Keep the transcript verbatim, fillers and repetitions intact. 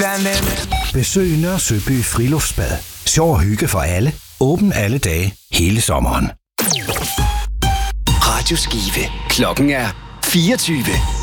Besøg Nørre Søby Friluftsbad. Sjov og hygge for alle. Åben alle dage, hele sommeren. Radio Skive. Klokken er fireogtyve.